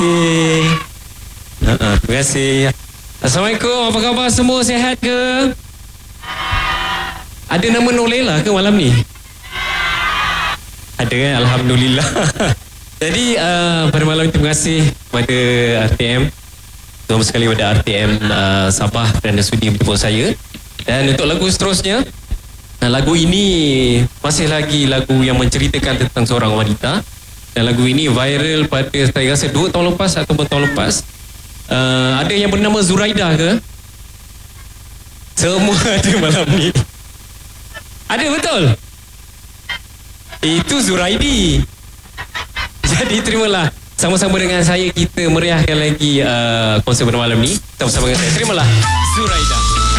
Terima kasih. Assalamualaikum, apa khabar semua? Sihat ke? Ada nama Nolela ke malam ni? Ada kan? Alhamdulillah. Jadi pada malam ini terima kasih kepada RTM, terutama sekali kepada RTM Sabah kerana sudi bertemu saya. Dan untuk lagu seterusnya, lagu ini masih lagi lagu yang menceritakan tentang seorang wanita. Dan lagu ini viral pada saya rasa 2 tahun lepas ataupun tahun lepas. Ada yang bernama Zuraida ke? Semua ada malam ni. Ada betul? Itu Zuraidi. Jadi terimalah sama-sama dengan saya kita meriahkan lagi konsert pada malam ni. Kita bersama dengan saya. Terimalah Zuraida.